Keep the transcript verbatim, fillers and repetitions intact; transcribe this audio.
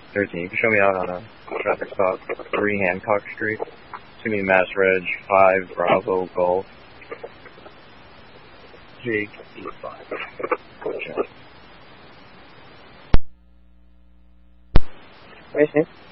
thirteen, you can show me out on a traffic stop, three Hancock Street. It's going to be Mass Reg five Bravo Golf. Jake E five. What's your name?